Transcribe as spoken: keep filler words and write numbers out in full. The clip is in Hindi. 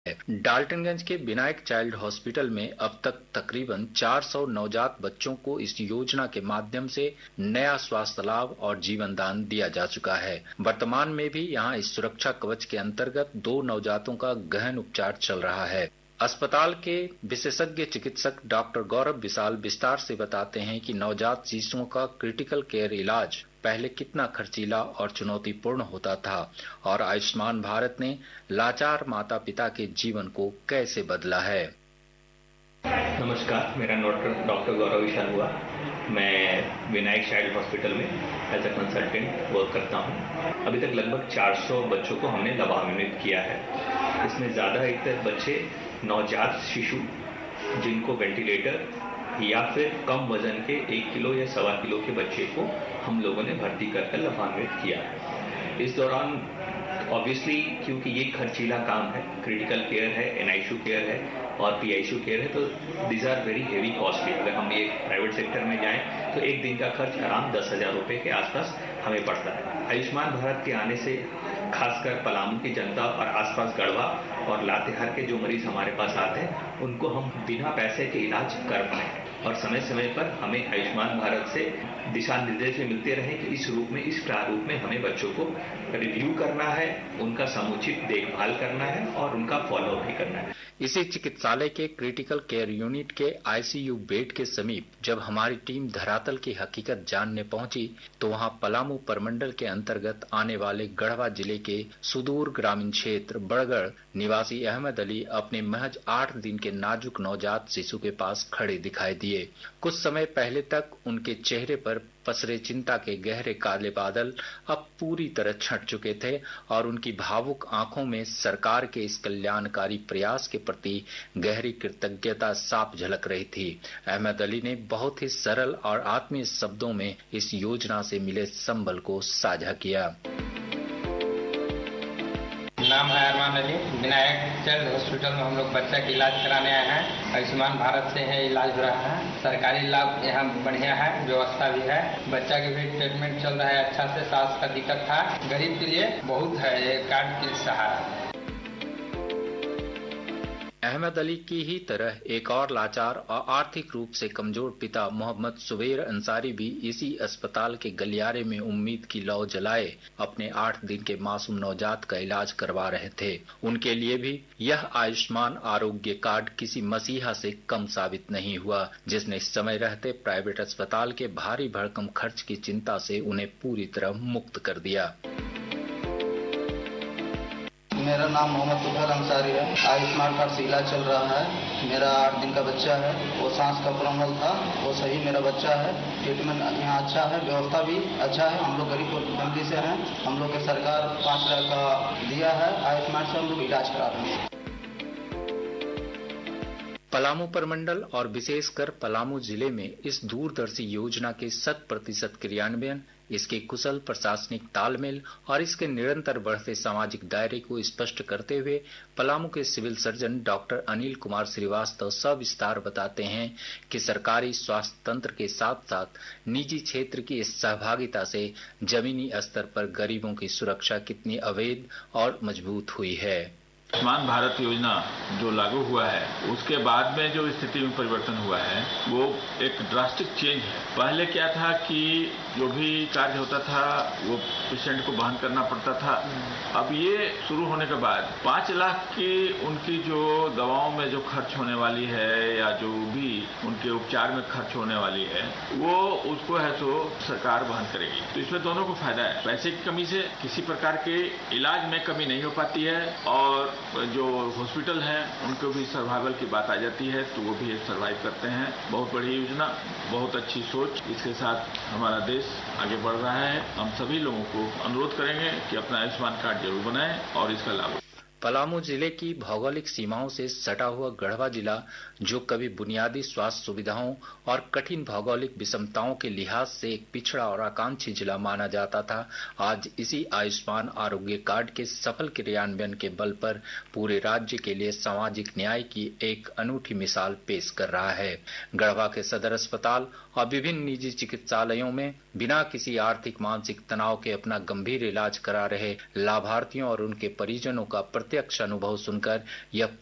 डाल्टनगंज के विनायक चाइल्ड हॉस्पिटल में अब तक तकरीबन चार सौ नवजात बच्चों को इस योजना के माध्यम से नया स्वास्थ्य लाभ और जीवन दान दिया जा चुका है। वर्तमान में भी यहां इस सुरक्षा कवच के अंतर्गत दो नवजातों का गहन उपचार चल रहा है। अस्पताल के विशेषज्ञ चिकित्सक डॉक्टर गौरव विशाल विस्तार से बताते हैं कि नवजात शिशुओं का क्रिटिकल केयर इलाज पहले कितना खर्चीला और चुनौतीपूर्ण होता था और आयुष्मान भारत ने लाचार माता पिता के जीवन को कैसे बदला है। नमस्कार, मेरा डॉक्टर डॉक्टर गौरव विशाल हुआ। मैं विनायक चाइल्ड हॉस्पिटल में एज अ कंसल्टेंट वर्क करता हूँ। अभी तक लगभग चार सौ बच्चों को हमने लाभान्वित किया है। इसमें ज़्यादातर बच्चे नवजात शिशु जिनको वेंटिलेटर या फिर कम वजन के एक किलो या सवा किलो के बच्चे को हम लोगों ने भर्ती करके लाभान्वित किया है। इस दौरान ऑब्वियसली क्योंकि ये खर्चीला काम है, क्रिटिकल केयर है, एनआईसीयू केयर है और पीआईसीयू केयर है, तो these are very heavy costly. अगर हम ये प्राइवेट सेक्टर में जाएं तो एक दिन का खर्च आराम दस हजार रुपये के आसपास हमें पड़ता है। आयुष्मान भारत के आने से खासकर पलामू की जनता और आसपास गढ़वा और लातेहार के जो मरीज हमारे पास आते हैं उनको हम बिना पैसे के इलाज कर पाए और समय समय पर हमें आयुष्मान भारत से दिशा निर्देश मिलते रहे कि इस रूप में, इस प्रारूप में हमें बच्चों को रिव्यू करना है, उनका समुचित देखभाल करना है और उनका फॉलोअप भी करना है। इसी चिकित्सालय के क्रिटिकल केयर यूनिट के आईसीयू बेड के समीप जब हमारी टीम धरातल की हकीकत जानने पहुंची तो वहां पलामू परमंडल के अंतर्गत आने वाले गढ़वा जिले के सुदूर ग्रामीण क्षेत्र बड़गढ़ निवासी अहमद अली अपने महज आठ दिन के नाजुक नवजात शिशु के पास खड़े दिखाई दिए। कुछ समय पहले तक उनके चेहरे पर पसरे चिंता के गहरे काले बादल अब पूरी तरह छंट चुके थे और उनकी भावुक आंखों में सरकार के इस कल्याणकारी प्रयास के प्रति गहरी कृतज्ञता साफ झलक रही थी। अहमद अली ने बहुत ही सरल और आत्मीय शब्दों में इस योजना से मिले संबल को साझा किया। नाम है अरमान अली। विनायक चाइल्ड हॉस्पिटल में हम लोग बच्चा का इलाज कराने आए हैं। आयुष्मान भारत से है इलाज हो रहा है। सरकारी लाभ यहाँ बढ़िया है, व्यवस्था भी है। बच्चा के भी ट्रीटमेंट चल रहा है अच्छा से। सांस का दिक्कत था, गरीब के लिए बहुत है ये कार्ड के सहारा। अहमद अली की ही तरह एक और लाचार और आर्थिक रूप से कमजोर पिता मोहम्मद सुबेर अंसारी भी इसी अस्पताल के गलियारे में उम्मीद की लौ जलाए अपने आठ दिन के मासूम नवजात का इलाज करवा रहे थे। उनके लिए भी यह आयुष्मान आरोग्य कार्ड किसी मसीहा से कम साबित नहीं हुआ, जिसने इस समय रहते प्राइवेट अस्पताल के भारी भरकम खर्च की चिंता से उन्हें पूरी तरह मुक्त कर दिया। मेरा नाम मोहम्मद सुबेर अंसारी है। आयुष्मान कार्ड से इलाज चल रहा है। मेरा आठ दिन का बच्चा है, वो सांस का प्रॉब्लम था, वो सही मेरा बच्चा है। ट्रीटमेंट यहाँ अच्छा है, व्यवस्था भी अच्छा है। हम लोग गरीब फैमिली से हैं। हम लोग के सरकार पाँच लाख का दिया है, आयुष्मान से हम लोग इलाज करा रहे हैं। पलामू परमंडल और विशेषकर पलामू जिले में इस दूरदर्शी योजना के शत प्रतिशत क्रियान्वयन, इसके कुशल प्रशासनिक तालमेल और इसके निरंतर बढ़ते सामाजिक दायरे को स्पष्ट करते हुए पलामू के civil surgeon doctor Anil Kumar Srivastava सविस्तार बताते हैं कि सरकारी स्वास्थ्य तंत्र के साथ साथ निजी क्षेत्र की इस सहभागिता से जमीनी स्तर पर गरीबों की सुरक्षा कितनी अवैध और मजबूत हुई है। आयुष्मान भारत योजना जो लागू हुआ है उसके बाद में जो स्थिति में परिवर्तन हुआ है वो एक ड्रास्टिक चेंज है। पहले क्या था कि जो भी कार्य होता था वो पेशेंट को वहन करना पड़ता था। अब ये शुरू होने के बाद पाँच लाख की उनकी जो दवाओं में जो खर्च होने वाली है या जो भी उनके उपचार में खर्च होने वाली है वो उसको है तो सरकार वहन करेगी। तो इसमें दोनों को फायदा है। पैसे की कमी से किसी प्रकार के इलाज में कमी नहीं हो पाती है और जो हॉस्पिटल हैं उनको भी सर्वाइवल की बात आ जाती है तो वो भी सर्वाइव करते हैं। बहुत बड़ी योजना, बहुत अच्छी सोच, इसके साथ हमारा देश आगे बढ़ रहा है। हम सभी लोगों को अनुरोध करेंगे कि अपना आयुष्मान कार्ड जरूर बनाएं और इसका लाभ। पलामू जिले की भौगोलिक सीमाओं से सटा हुआ गढ़वा जिला, जो कभी बुनियादी स्वास्थ्य सुविधाओं और कठिन भौगोलिक विषमताओं के लिहाज से एक पिछड़ा और आकांक्षी जिला माना जाता था, आज इसी आयुष्मान आरोग्य कार्ड के सफल क्रियान्वयन के बल पर पूरे राज्य के लिए सामाजिक न्याय की एक अनूठी मिसाल पेश कर रहा है। गढ़वा के सदर अस्पताल और विभिन्न निजी चिकित्सालयों में बिना किसी आर्थिक मानसिक तनाव के अपना गंभीर इलाज करा रहे लाभार्थियों और उनके परिजनों का प्रत्यक्ष अनुभव सुनकर यह